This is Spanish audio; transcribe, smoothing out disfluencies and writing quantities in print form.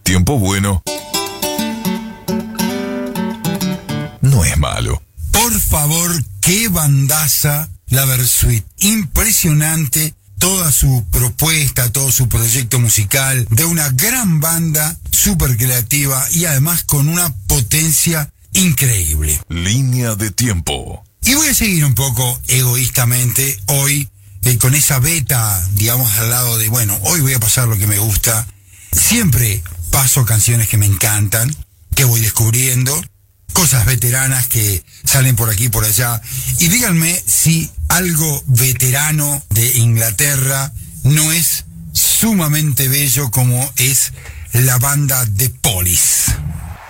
Tiempo bueno no es malo. Por favor, qué bandaza la Versuit. Impresionante toda su propuesta, todo su proyecto musical, de una gran banda, súper creativa y además con una potencia increíble. Línea de tiempo. Y voy a seguir un poco egoístamente hoy, con esa beta, digamos, al lado de, bueno, hoy voy a pasar lo que me gusta. Siempre paso canciones que me encantan, que voy descubriendo, cosas veteranas que salen por aquí y por allá. Y díganme si algo veterano de Inglaterra no es sumamente bello como es la banda The Police.